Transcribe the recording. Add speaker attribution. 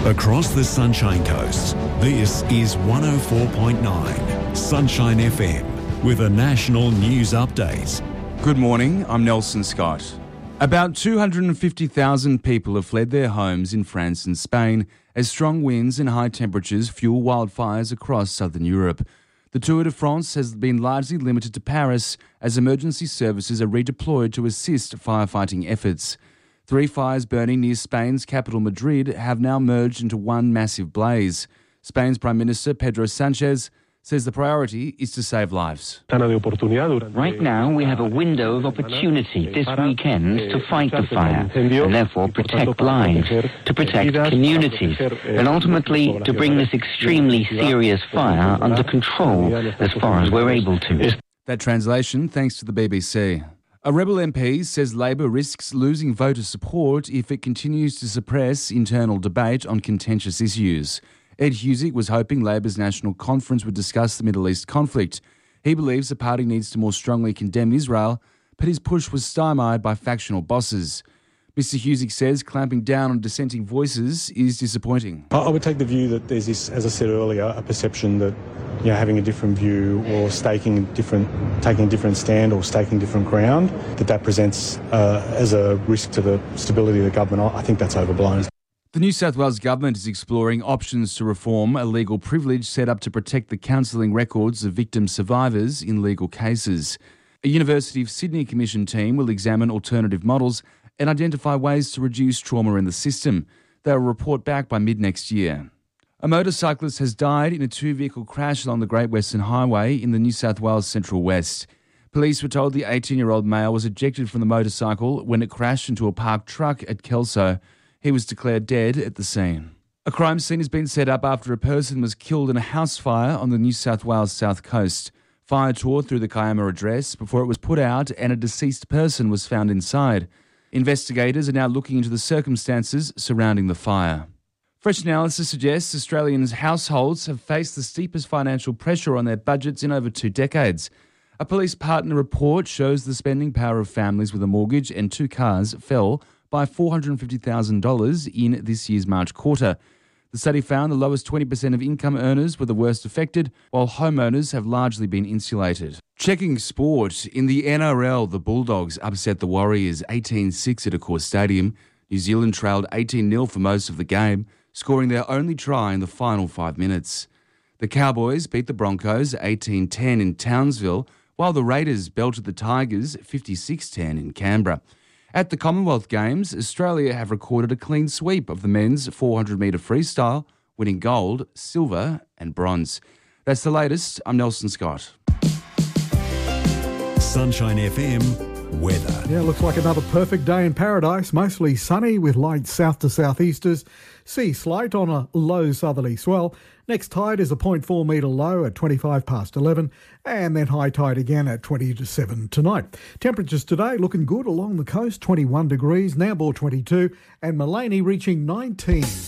Speaker 1: Across the Sunshine Coast, this is 104.9 Sunshine FM with a national news update.
Speaker 2: Good morning, I'm Nelson Scott. About 250,000 people have fled their homes in France and Spain as strong winds and high temperatures fuel wildfires across southern Europe. The Tour de France has been largely limited to Paris as emergency services are redeployed to assist firefighting efforts. 3 fires burning near Spain's capital Madrid have now merged into one massive blaze. Spain's Prime Minister Pedro Sanchez says the priority is to save lives.
Speaker 3: Right now we have a window of opportunity this weekend to fight the fire and therefore protect lives, to protect communities and ultimately to bring this extremely serious fire under control as far as we're able to.
Speaker 2: That translation thanks to the BBC. A Rebel MP says Labor risks losing voter support if it continues to suppress internal debate on contentious issues. Ed Husic was hoping Labor's National Conference would discuss the Middle East conflict. He believes the party needs to more strongly condemn Israel, but his push was stymied by factional bosses. Mr Husic says clamping down on dissenting voices is disappointing.
Speaker 4: I would take the view that there's this, as I said earlier, a perception that having a different view or taking a different stand or staking different ground, that presents as a risk to the stability of the government. I think that's overblown.
Speaker 2: The New South Wales Government is exploring options to reform a legal privilege set up to protect the counselling records of victim survivors in legal cases. A University of Sydney Commission team will examine alternative models and identify ways to reduce trauma in the system. They will report back by mid-next year. A motorcyclist has died in a 2-vehicle crash along the Great Western Highway in the New South Wales Central West. Police were told the 18-year-old male was ejected from the motorcycle when it crashed into a parked truck at Kelso. He was declared dead at the scene. A crime scene has been set up after a person was killed in a house fire on the New South Wales south coast. Fire tore through the Kiama address before it was put out and a deceased person was found inside. Investigators are now looking into the circumstances surrounding the fire. Fresh analysis suggests Australians' households have faced the steepest financial pressure on their budgets in over 2 decades. A police partner report shows the spending power of families with a mortgage and 2 cars fell by $450,000 in this year's March quarter. The study found the lowest 20% of income earners were the worst affected, while homeowners have largely been insulated. Checking sport. In the NRL, the Bulldogs upset the Warriors 18-6 at Accor Stadium. New Zealand trailed 18-0 for most of the game, scoring their only try in the final 5 minutes. The Cowboys beat the Broncos 18-10 in Townsville, while the Raiders belted the Tigers 56-10 in Canberra. At the Commonwealth Games, Australia have recorded a clean sweep of the men's 400-metre freestyle, winning gold, silver and bronze. That's the latest. I'm Nelson Scott.
Speaker 1: Sunshine FM weather.
Speaker 5: Yeah, looks like another perfect day in paradise. Mostly sunny with light south to southeasters. Sea slight on a low southerly swell. Next tide is a 0.4 metre low at 25 past 11 and then high tide again at 20 to 7 tonight. Temperatures today looking good along the coast, 21 degrees, Nambour 22 and Maleny reaching 19.